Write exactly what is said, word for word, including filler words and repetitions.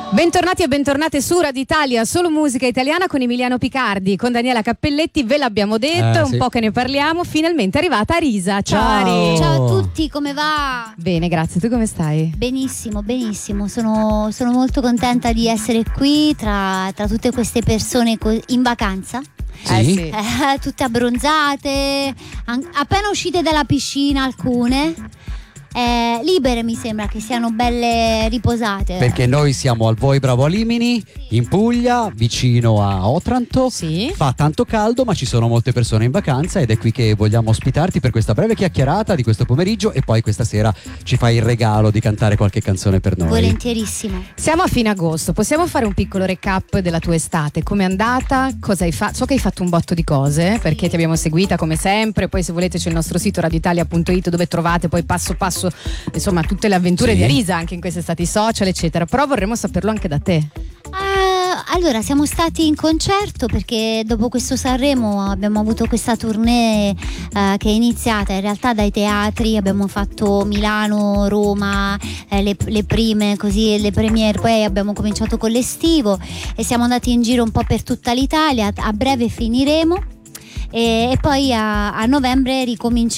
Bentornati e bentornate su Radio Italia, solo musica italiana con Emiliano Picardi, con Daniela Cappelletti, ve l'abbiamo detto, Eh, è un sì. po' che ne parliamo, finalmente è arrivata Arisa. Ciao, Ciao. Ari. Ciao a tutti, come va? Bene, grazie, tu come stai? Benissimo, benissimo, sono, sono molto contenta di essere qui tra, tra tutte queste persone co- in vacanza. Sì? Eh sì. Eh, tutte abbronzate, an- appena uscite dalla piscina alcune, eh, libere mi sembra che siano belle riposate. Perché noi siamo al Voi Bravo Alimini, in Puglia, vicino a Otranto. Sì. Fa tanto caldo, ma ci sono molte persone in vacanza ed è qui che vogliamo ospitarti per questa breve chiacchierata di questo pomeriggio e poi questa sera ci fai il regalo di cantare qualche canzone per noi. Volentierissimo. Siamo a fine agosto, possiamo fare un piccolo recap della tua estate? Com'è andata? Cosa hai fatto? So che hai fatto un botto di cose, perché ti abbiamo seguita come sempre, poi se volete c'è il nostro sito radioitalia punto it dove trovate poi passo passo insomma tutte le avventure Sì. di Arisa, anche in queste estati social eccetera, però vorremmo saperlo anche da te. Eh, allora, siamo stati in concerto perché dopo questo Sanremo abbiamo avuto questa tournée eh, che è iniziata in realtà dai teatri, abbiamo fatto Milano, Roma, eh, le, le prime, così le premiere, poi abbiamo cominciato con l'estivo e siamo andati in giro un po' per tutta l'Italia, a breve finiremo e, e poi a, a novembre ricominceremo